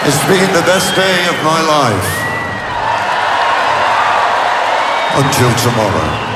It's been the best day of my life. Until tomorrow.